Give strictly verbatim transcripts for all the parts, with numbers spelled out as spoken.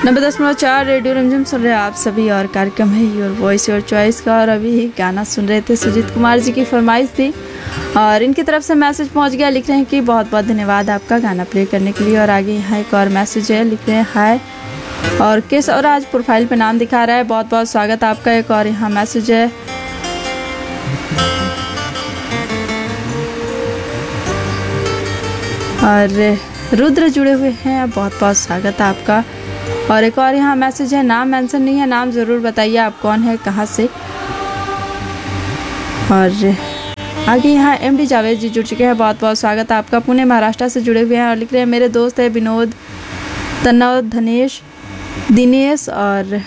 नब्बे दशमलव चार रेडियो रंजन सुन रहे हैं आप सभी और कार्यक्रम है योर वॉइस योर चॉइस का। और अभी गाना सुन रहे थे, सुजीत कुमार जी की फरमाइश थी और इनकी तरफ से मैसेज पहुंच गया। लिख रहे हैं कि बहुत बहुत धन्यवाद आपका गाना प्ले करने के लिए। और आगे यहाँ एक और मैसेज है, लिख रहे हैं हाय और किस और आज प्रोफाइल पे नाम दिखा रहा है, बहुत बहुत स्वागत आपका। एक और यहाँ मैसेज है, और रुद्र जुड़े हुए हैं, बहुत बहुत स्वागत आपका। और एक और यहाँ मैसेज है, नाम मेंशन नहीं है, नाम ज़रूर बताइए आप कौन है, कहाँ से। और आगे यहाँ एम डी जावेद जी जुड़ चुके हैं, बहुत बहुत स्वागत आपका। पुणे महाराष्ट्र से जुड़े हुए हैं और लिख रहे हैं मेरे दोस्त है विनोद, तन्नव, धनेश, दिनेश और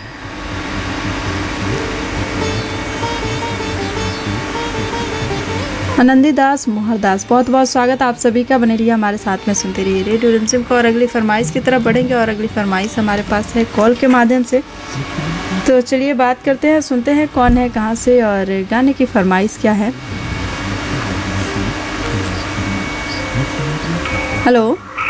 आनंदी दास, मोहर दास। बहुत बहुत स्वागत आप सभी का। बने रहिए हमारे साथ में, सुनते रहिए रेडियो रिमझिम को। और अगली फरमाइश की तरफ बढ़ेंगे और अगली फरमाइश हमारे पास है कॉल के माध्यम से। तो चलिए बात करते हैं, सुनते हैं कौन है, कहाँ से और गाने की फरमाइश क्या है। हेलो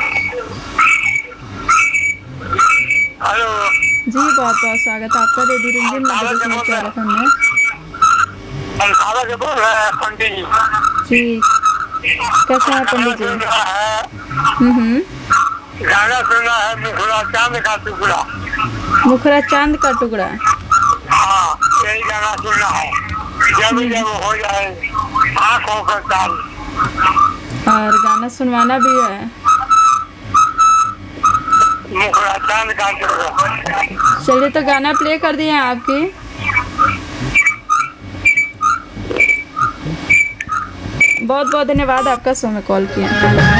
हेलो जी, बहुत बहुत स्वागत आपका रेडियो रिमझिम नब्बे दशमलव चार एफ एम में। हम खाला से बोल रहे हैं पंडित जी। जी, कैसे हैं पंडित जी? सुन रहा है, हम्म हम्म गाना सुना है मुखड़ा चांद का टुकड़ा। मुखड़ा चांद का टुकड़ा। हाँ, यही गाना सुनना है जब जब हो जाए आँखों का ताल। और गाना सुनवाना भी है। मुखड़ा चांद का टुकड़ा। चलिए तो गाना प्ले कर दिए हैं आपकी। बहुत बहुत धन्यवाद आपका, सो में कॉल किया।